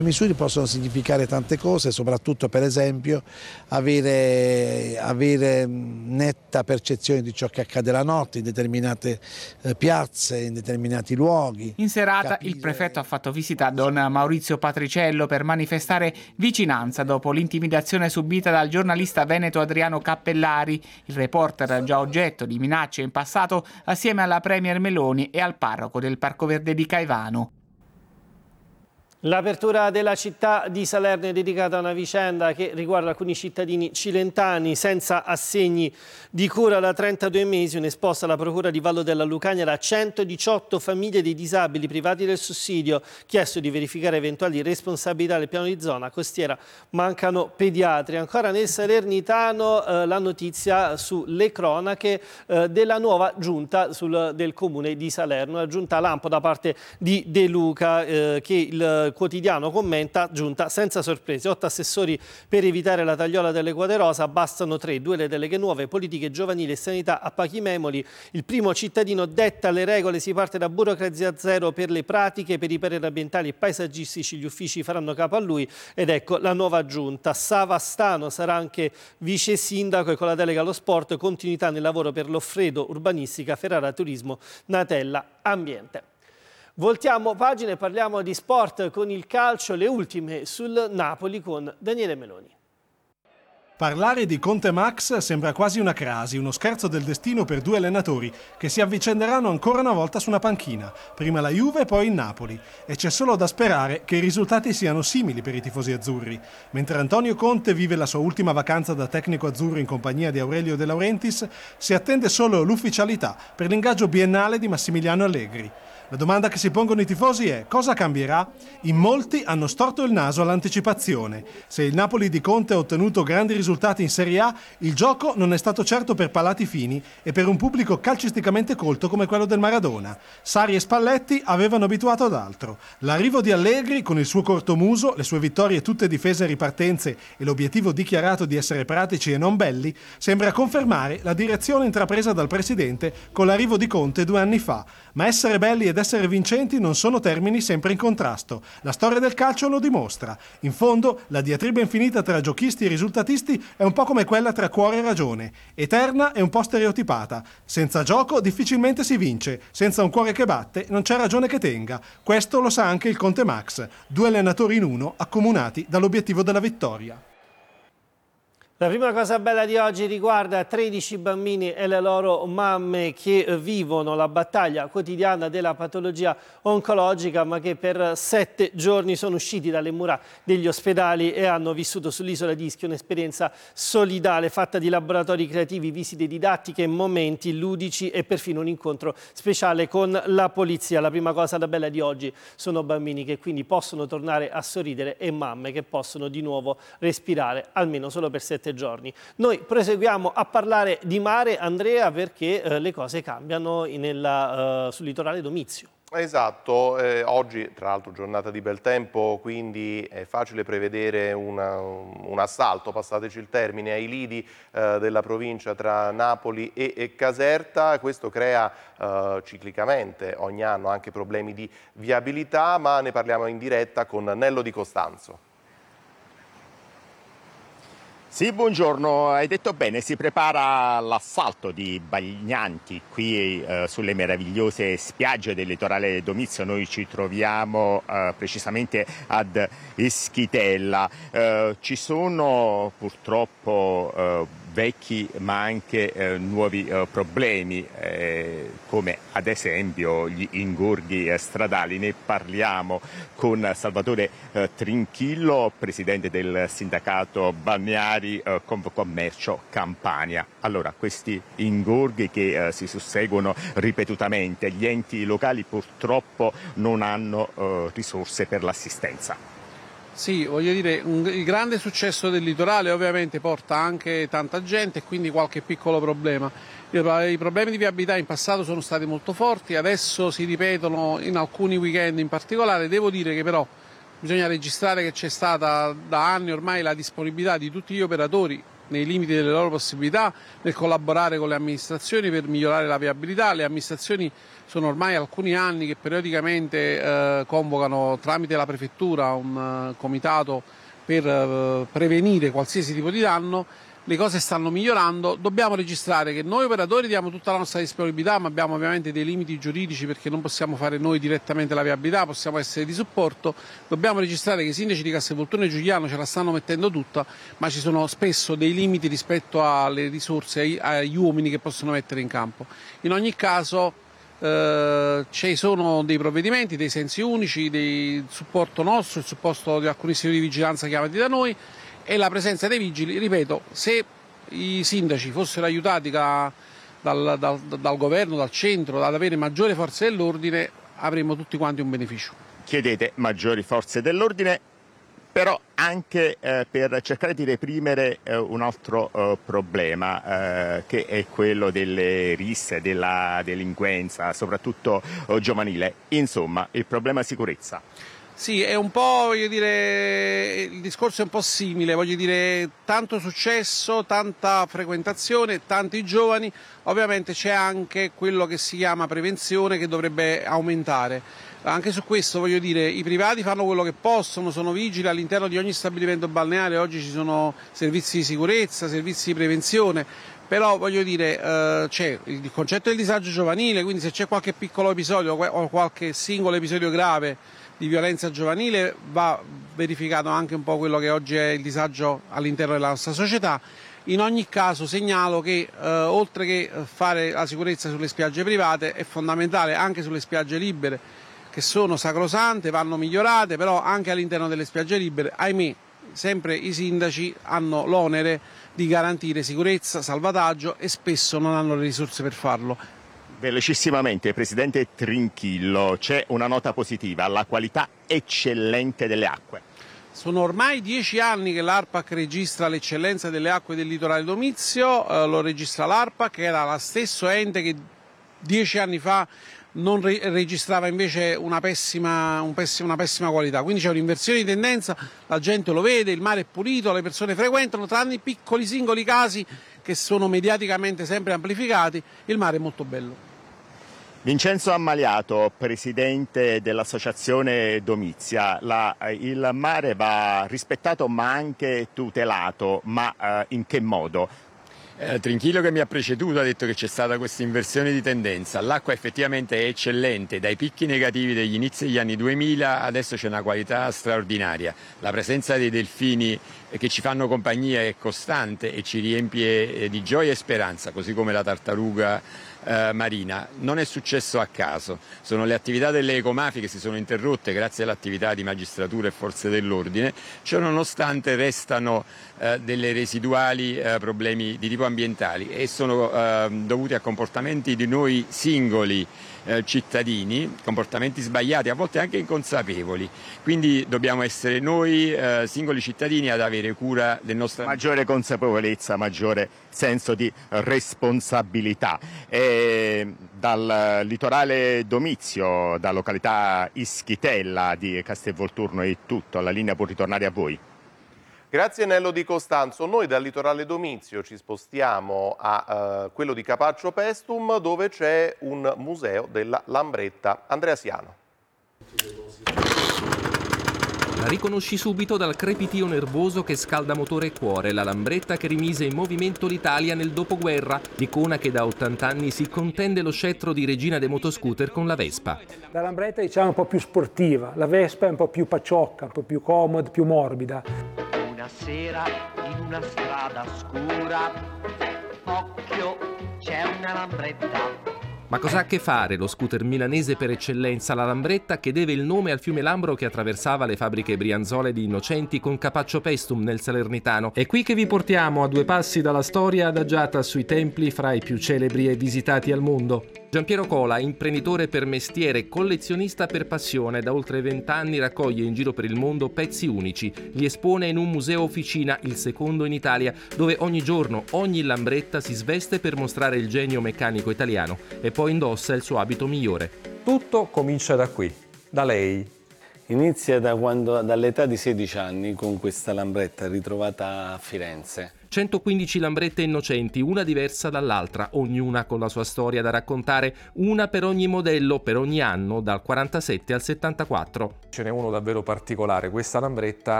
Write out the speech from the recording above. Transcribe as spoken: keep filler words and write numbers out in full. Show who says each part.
Speaker 1: Le misure possono significare tante cose, soprattutto per esempio avere, avere netta percezione di ciò che accade la notte in determinate eh, piazze, in determinati luoghi.
Speaker 2: In serata
Speaker 1: capire...
Speaker 2: il prefetto ha fatto visita a Don Maurizio Patriciello per manifestare vicinanza dopo l'intimidazione subita dal giornalista veneto Adriano Cappellari, il reporter già oggetto di minacce in passato assieme alla premier Meloni e al parroco del Parco Verde di Caivano.
Speaker 3: L'apertura della città di Salerno è dedicata a una vicenda che riguarda alcuni cittadini cilentani senza assegni di cura da trentadue mesi. Un'esposta alla procura di Vallo della Lucania da centodiciotto famiglie dei disabili privati del sussidio, chiesto di verificare eventuali responsabilità del piano di zona costiera. Mancano pediatri. Ancora nel Salernitano eh, la notizia sulle cronache eh, della nuova giunta sul, del comune di Salerno, la giunta Lampo da parte di De Luca eh, che il quotidiano commenta: giunta senza sorprese, otto assessori per evitare la tagliola delle quote rosa, bastano tre, due le deleghe nuove, politiche giovanili e sanità a Pachi Memoli. Il primo cittadino detta le regole, si parte da burocrazia zero per le pratiche, per i pareri ambientali e paesaggistici gli uffici faranno capo a lui ed ecco la nuova giunta. Savastano sarà anche vice sindaco e con la delega allo sport, continuità nel lavoro per Loffredo, urbanistica, Ferrara Turismo, Natella Ambiente. Voltiamo pagina e parliamo di sport con il calcio, le ultime sul Napoli con Daniele Meloni.
Speaker 4: Parlare di Conte Max sembra quasi una crasi, uno scherzo del destino per due allenatori che si avvicenderanno ancora una volta su una panchina, prima la Juve e poi il Napoli, e c'è solo da sperare che i risultati siano simili per i tifosi azzurri. Mentre Antonio Conte vive la sua ultima vacanza da tecnico azzurro in compagnia di Aurelio De Laurentiis, si attende solo l'ufficialità per l'ingaggio biennale di Massimiliano Allegri. La domanda che si pongono i tifosi è: cosa cambierà? In molti hanno storto il naso all'anticipazione. Se il Napoli di Conte ha ottenuto grandi risultati in Serie A, il gioco non è stato certo per palati fini e per un pubblico calcisticamente colto come quello del Maradona. Sarri e Spalletti avevano abituato ad altro. L'arrivo di Allegri, con il suo cortomuso, le sue vittorie tutte difese e ripartenze e l'obiettivo dichiarato di essere pratici e non belli, sembra confermare la direzione intrapresa dal presidente con l'arrivo di Conte due anni fa. Ma essere belli ed essere vincenti non sono termini sempre in contrasto. La storia del calcio lo dimostra. In fondo, la diatriba infinita tra giochisti e risultatisti è un po' come quella tra cuore e ragione. Eterna e un po' stereotipata. Senza gioco difficilmente si vince. Senza un cuore che batte non c'è ragione che tenga. Questo lo sa anche il Conte Max. Due allenatori in uno, accomunati dall'obiettivo della vittoria.
Speaker 3: La prima cosa bella di oggi riguarda tredici bambini e le loro mamme che vivono la battaglia quotidiana della patologia oncologica, ma che per sette giorni sono usciti dalle mura degli ospedali e hanno vissuto sull'isola di Ischia un'esperienza solidale fatta di laboratori creativi, visite didattiche, momenti ludici e perfino un incontro speciale con la polizia. La prima cosa bella di oggi sono bambini che quindi possono tornare a sorridere e mamme che possono di nuovo respirare, almeno solo per sette giorni. Noi proseguiamo a parlare di mare, Andrea, perché eh, le cose cambiano nella, uh, sul litorale Domizio.
Speaker 5: Esatto, eh, oggi tra l'altro giornata di bel tempo, quindi è facile prevedere una, un assalto, passateci il termine, ai lidi eh, della provincia tra Napoli e, e Caserta. Questo crea eh, ciclicamente ogni anno anche problemi di viabilità, ma ne parliamo in diretta con Nello Di Costanzo.
Speaker 6: Sì, buongiorno, hai detto bene, si prepara l'assalto di bagnanti qui eh, sulle meravigliose spiagge del litorale Domizio. Noi ci troviamo eh, precisamente ad Eschitella. Eh, ci sono purtroppo eh, vecchi ma anche eh, nuovi eh, problemi, eh, come ad esempio gli ingorghi eh, stradali. Ne parliamo con Salvatore eh, Trinchillo, presidente del sindacato balneari eh, Confcommercio Campania. Allora, questi ingorghi che eh, si susseguono ripetutamente, gli enti locali purtroppo non hanno eh, risorse per l'assistenza.
Speaker 7: Sì, voglio dire, un, il grande successo del litorale ovviamente porta anche tanta gente e quindi qualche piccolo problema. I problemi di viabilità in passato sono stati molto forti, adesso si ripetono in alcuni weekend in particolare. Devo dire che però bisogna registrare che c'è stata da anni ormai la disponibilità di tutti gli operatori, nei limiti delle loro possibilità, nel collaborare con le amministrazioni per migliorare la viabilità. Le amministrazioni sono ormai alcuni anni che periodicamente eh, convocano tramite la prefettura un uh, comitato per uh, prevenire qualsiasi tipo di danno. Le cose stanno migliorando, dobbiamo registrare che noi operatori diamo tutta la nostra disponibilità, ma abbiamo ovviamente dei limiti giuridici perché non possiamo fare noi direttamente la viabilità, possiamo essere di supporto. Dobbiamo registrare che i sindaci di Castelvolturno e Giugliano ce la stanno mettendo tutta, ma ci sono spesso dei limiti rispetto alle risorse, agli uomini che possono mettere in campo. In ogni caso eh, ci sono dei provvedimenti, dei sensi unici, del supporto nostro, il supporto di alcuni istituti di vigilanza chiamati da noi, e la presenza dei vigili. Ripeto, se i sindaci fossero aiutati da, dal, dal, dal governo, dal centro, ad avere maggiori forze dell'ordine, avremmo tutti quanti un beneficio.
Speaker 6: Chiedete maggiori forze dell'ordine, però anche eh, per cercare di reprimere eh, un altro eh, problema eh, che è quello delle risse, della delinquenza, soprattutto eh, giovanile. Insomma, il problema sicurezza.
Speaker 7: Sì, è un po', voglio dire, il discorso è un po' simile, voglio dire, tanto successo, tanta frequentazione, tanti giovani, ovviamente c'è anche quello che si chiama prevenzione che dovrebbe aumentare. Anche su questo, voglio dire, i privati fanno quello che possono, sono vigili all'interno di ogni stabilimento balneare, oggi ci sono servizi di sicurezza, servizi di prevenzione, però voglio dire, eh, c'è il concetto del disagio giovanile, quindi se c'è qualche piccolo episodio o qualche singolo episodio grave di violenza giovanile va verificato anche un po' quello che oggi è il disagio all'interno della nostra società. In ogni caso segnalo che eh, oltre che fare la sicurezza sulle spiagge private è fondamentale anche sulle spiagge libere, che sono sacrosante, vanno migliorate, però anche all'interno delle spiagge libere, ahimè, sempre i sindaci hanno l'onere di garantire sicurezza, salvataggio e spesso non hanno le risorse per farlo.
Speaker 6: Velocissimamente, Presidente Trinchillo, c'è una nota positiva, la qualità eccellente delle acque.
Speaker 7: Sono ormai dieci anni che l'ARPAC registra l'eccellenza delle acque del litorale Domizio, eh, lo registra l'ARPAC, che era lo stesso ente che dieci anni fa non re- registrava invece una pessima, un pessima, una pessima qualità, quindi c'è un'inversione di tendenza, la gente lo vede, il mare è pulito, le persone frequentano, tranne i piccoli singoli casi che sono mediaticamente sempre amplificati, il mare è molto bello.
Speaker 6: Vincenzo Ammaliato, presidente dell'associazione Domizia, la, il mare va rispettato ma anche tutelato, ma eh, in che modo?
Speaker 8: Eh, Trinchillo che mi ha preceduto ha detto che c'è stata questa inversione di tendenza, l'acqua effettivamente è eccellente, dai picchi negativi degli inizi degli anni duemila adesso c'è una qualità straordinaria, la presenza dei delfini che ci fanno compagnia è costante e ci riempie di gioia e speranza, così come la tartaruga Eh, marina. Non è successo a caso, sono le attività delle ecomafie che si sono interrotte grazie all'attività di magistratura e forze dell'ordine, ciò nonostante restano eh, delle residuali eh, problemi di tipo ambientali e sono eh, dovuti a comportamenti di noi singoli eh, cittadini, comportamenti sbagliati, a volte anche inconsapevoli, quindi dobbiamo essere noi eh, singoli cittadini ad avere cura del nostro
Speaker 6: maggiore consapevolezza, maggiore senso di responsabilità. E dal litorale Domizio, da località Ischitella di Castelvolturno è tutto, la linea può ritornare a voi.
Speaker 5: Grazie Nello Di Costanzo. Noi dal litorale Domizio ci spostiamo a uh, quello di Capaccio Paestum, dove c'è un museo della Lambretta. Andrea Siano.
Speaker 9: La riconosci subito dal crepitio nervoso che scalda motore e cuore, la Lambretta che rimise in movimento l'Italia nel dopoguerra, l'icona che da ottanta anni si contende lo scettro di regina dei motoscooter con la Vespa.
Speaker 10: La Lambretta diciamo è un po' più sportiva, la Vespa è un po' più pacciocca, un po' più comoda, più morbida.
Speaker 11: Una sera in una strada scura, occhio, c'è una Lambretta.
Speaker 9: Ma cosa ha a che fare lo scooter milanese per eccellenza, la Lambretta, che deve il nome al fiume Lambro che attraversava le fabbriche brianzole di Innocenti con Capaccio Paestum nel Salernitano? È qui che vi portiamo a due passi dalla storia adagiata sui templi fra i più celebri e visitati al mondo. Giampiero Cola, imprenditore per mestiere e collezionista per passione, da oltre vent'anni raccoglie in giro per il mondo pezzi unici, li espone in un museo officina, il secondo in Italia, dove ogni giorno ogni Lambretta si sveste per mostrare il genio meccanico italiano e poi indossa il suo abito migliore.
Speaker 12: Tutto comincia da qui, da lei. Inizia da quando, dall'età di sedici anni con questa lambretta ritrovata a Firenze.
Speaker 9: centoquindici lambrette innocenti, una diversa dall'altra, ognuna con la sua storia da raccontare, una per ogni modello, per ogni anno, dal quarantasette al settantaquattro.
Speaker 13: Ce n'è uno davvero particolare, questa lambretta